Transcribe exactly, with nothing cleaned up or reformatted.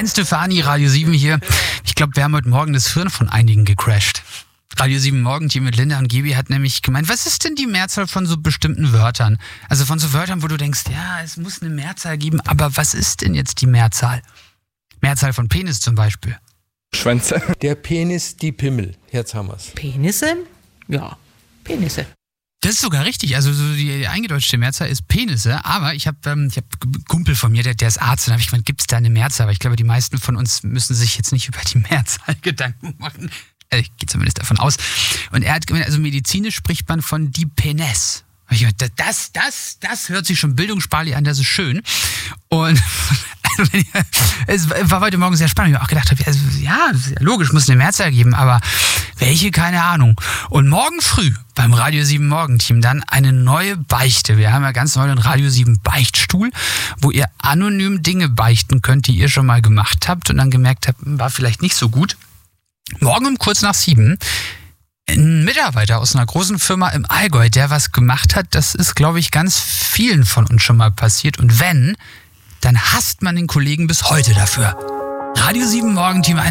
Gwen Stefani, Radio sieben hier. Ich glaube, wir haben heute Morgen das Hirn von einigen gecrashed. Radio sieben Morgenteam mit Linda und Gibi hat nämlich gemeint, was ist denn die Mehrzahl von so bestimmten Wörtern? Also von so Wörtern, wo du denkst, ja, es muss eine Mehrzahl geben, aber was ist denn jetzt die Mehrzahl? Mehrzahl von Penis zum Beispiel. Schwänze. Der Penis, die Pimmel. Jetzt haben wir's. Penisse? Ja, Penisse. Das ist sogar richtig. Also so die eingedeutschte Mehrzahl ist Penisse. Aber ich habe ähm, ich hab einen Kumpel von mir, der, der ist Arzt. Und da habe ich gemeint, gibt es da eine Mehrzahl? Aber ich glaube, die meisten von uns müssen sich jetzt nicht über die Mehrzahl Gedanken machen. Also ich gehe zumindest davon aus. Und er hat gemeint, also medizinisch spricht man von die Penis. Ich gemeint, das, das, das hört sich schon bildungssparlich an, das ist schön. Und es war heute Morgen sehr spannend. Ich habe auch gedacht, also, ja, logisch, muss eine Mehrzahl geben, aber welche, keine Ahnung. Und morgen früh beim Radio sieben Morgenteam dann eine neue Beichte. Wir haben ja ganz neu den Radio sieben Beichtstuhl, wo ihr anonym Dinge beichten könnt, die ihr schon mal gemacht habt und dann gemerkt habt, war vielleicht nicht so gut. Morgen um kurz nach sieben ein Mitarbeiter aus einer großen Firma im Allgäu, der was gemacht hat, das ist, glaube ich, ganz vielen von uns schon mal passiert. Und wenn, dann hasst man den Kollegen bis heute dafür. Radio sieben Morgenteam